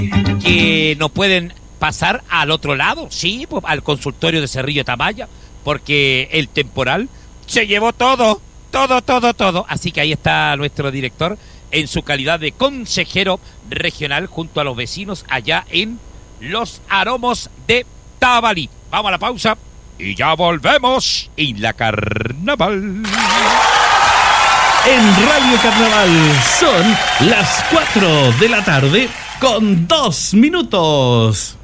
que no pueden pasar al otro lado, sí, pues, al consultorio de Cerrillo Tamaya, porque el temporal se llevó todo. Así que ahí está nuestro director en su calidad de consejero regional junto a los vecinos allá en Los Aromos de Tabalí. Vamos a la pausa y ya volvemos en la Carnaval. En Radio Carnaval son las 4 de la tarde con 2 minutos.